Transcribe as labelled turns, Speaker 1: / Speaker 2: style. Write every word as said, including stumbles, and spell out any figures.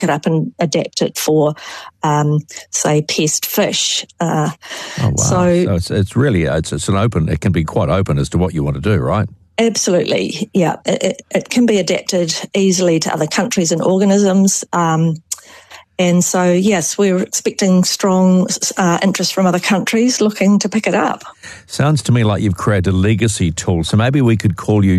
Speaker 1: it up and adapt it for, um, say, pest fish. Uh,
Speaker 2: oh, wow. So, so it's, it's really, it's, it's an open, it can be quite open as to what you want to do, right?
Speaker 1: Absolutely, yeah. It, it, it can be adapted easily to other countries and organisms. Um, and so, yes, we're expecting strong uh, interest from other countries looking to pick it up.
Speaker 2: Sounds to me like you've created a legacy tool. So maybe we could call you